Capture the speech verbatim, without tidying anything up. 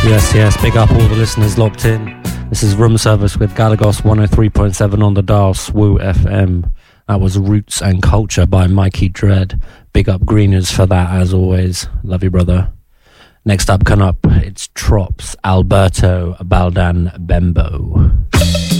Yes, yes, big up all the listeners locked in. This is Room Service with Galagos one oh three point seven on the dial, Swoo F M. That was Roots and Culture by Mikey Dread. Big up Greeners for that, as always. Love you, brother. Next up, come up, it's Trops, Alberto Baldan Bembo.